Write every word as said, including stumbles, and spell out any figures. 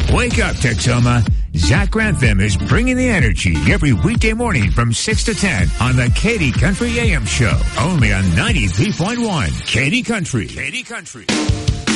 Wake up, Texoma. Zach Grantham is bringing the energy every weekday morning from six to ten on the Katy Country A M Show. Only on ninety-three point one. Katy Country. Katy Country.